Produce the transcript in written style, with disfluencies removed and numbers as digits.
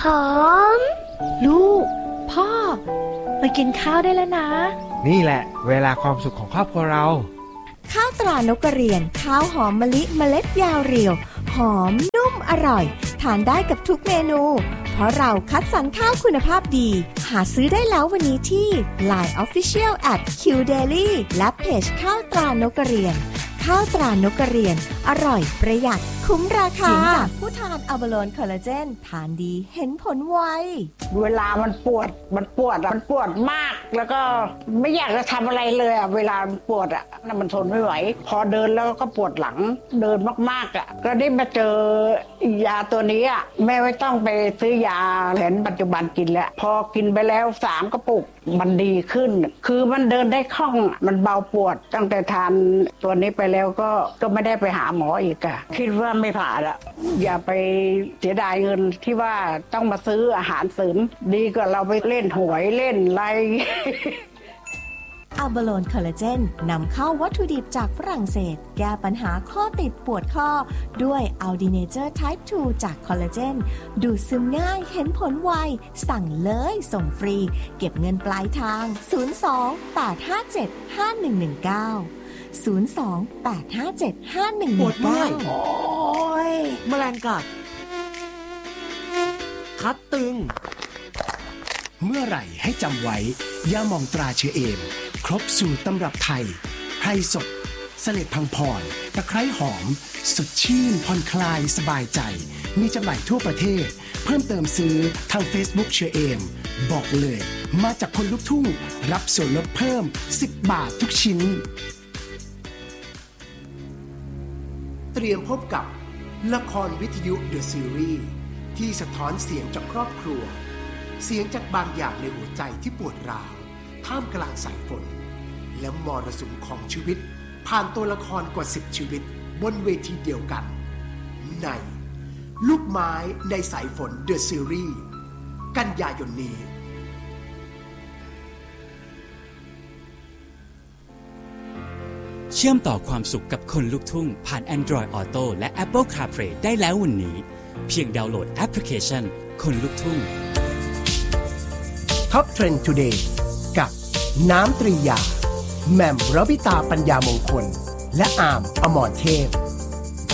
อมลูกพ่อมากินข้าวได้แล้วนะนี่แหละเวลาความสุขของครอบครัวเราข้าวตรานกกระเรียนข้าวหอมมะลิเมล็ดยาวเรียวหอมนุ่มอร่อยทานได้กับทุกเมนูเพราะเราคัดสรรข้าวคุณภาพดีหาซื้อได้แล้ววันนี้ที่ LINE Official @QDaily และเพจข้าวตรานกกระเรียนข้าวตรานกกระเรียนอร่อยประหยัดคุ้มราคาเสียงจากผู้ทานอัลบาโลนคอลลาเจนทานดีเห็นผลไวเวลามันปวดมากแล้วก็ไม่อยากจะทำอะไรเลยอ่ะเวลามันปวดอ่ะมันทนไม่ไหวพอเดินแล้วก็ปวดหลังเดินมากๆอ่ะก็ได้มาเจอยาตัวนี้อ่ะแม่ไม่ต้องไปซื้อยาแผนปัจจุบันกินแล้วพอกินไปแล้ว3 กระปุกมันดีขึ้นคือมันเดินได้คล่องมันเบาปวดตั้งแต่ทานตัวนี้ไปแล้วก็ไม่ได้ไปหาหมออีกอ่ะคิดว่าไม่ผ่าละอย่าไปเสียดายเงินที่ว่าต้องมาซื้ออาหารเสริมดีกว่าเราไปเล่นหวยเล่นอะไรอัลบาโลนคอลลาเจนนำเข้าวัตถุดิบจากฝรั่งเศสแก้ปัญหาข้อติดปวดข้อด้วยอัลดีเนเจอร์ไทป์ 2 จากคอลลาเจนดูดซึมง่ายเห็นผลไวสั่งเลยส่งฟรีเก็บเงินปลายทาง 02-857-5119 02-857-5119 ปวดเมื่อยโอ้ยแมลงกัดคัดตึงเมื่อไหร่ให้จำไว้ยาหม่องตราเชื้อเอมครบสูตรตำรับไทยไพรสดเสล็ดพังพรตะไคร้หอมสดชื่นผ่อนคลายสบายใจมีจำหน่ายทั่วประเทศเพิ่มเติมซื้อทาง Facebook เชื้อเอมบอกเลยมาจากคนลุกทุ่งรับส่วนลดเพิ่ม10 บาททุกชิ้นเตรียมพบกับละครวิทยุ The Series ที่สะท้อนเสียงจากครอบครัวเสียงจากบางอย่างในหัวใจที่ปวดร้าวท่ามกลางสายฝนและมรสุมของชีวิตผ่านตัวละครกว่า10 ชีวิตบนเวทีเดียวกันในลูกไม้ในสายฝน The Series กันยายนนี้เชื่อมต่อความสุขกับคนลุกทุ่งผ่าน Android Auto และ Apple CarPlay ได้แล้ววันนี้เพียงดาวน์โหลดแอปพลิเคชันคนลุกทุ่ง Top Trend Today กับน้ำตรียาแหม่มรวิตาปัญญามงคลและอาร์มอมรเทพ